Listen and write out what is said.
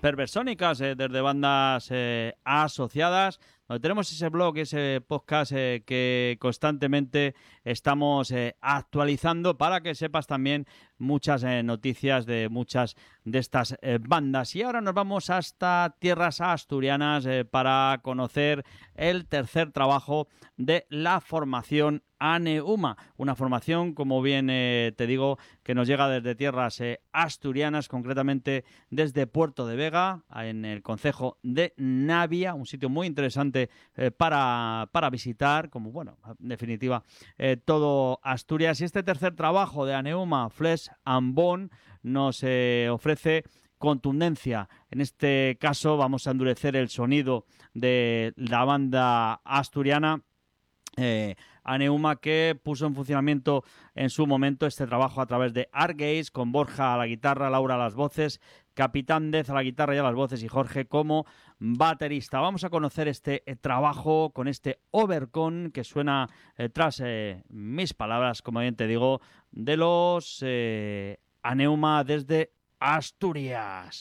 Perversónicas, desde bandas asociadas, donde tenemos ese blog, ese podcast que constantemente estamos actualizando para que sepas también muchas noticias de muchas de estas bandas. Y ahora nos vamos hasta tierras asturianas para conocer el tercer trabajo de la formación Aneuma, una formación, como bien te digo, que nos llega desde tierras asturianas, concretamente desde Puerto de Vega, en el concejo de Navia, un sitio muy interesante para visitar, como, bueno, en definitiva, todo Asturias. Y este tercer trabajo de Aneuma, Flesh and Bone, nos ofrece contundencia. En este caso vamos a endurecer el sonido de la banda asturiana Aneuma, que puso en funcionamiento en su momento este trabajo a través de Argaze, con Borja a la guitarra, Laura a las voces, Capitán Dez a la guitarra y a las voces y Jorge como baterista. Vamos a conocer este trabajo con este Overcon que suena tras mis palabras, como bien te digo, de los Aneuma desde Asturias.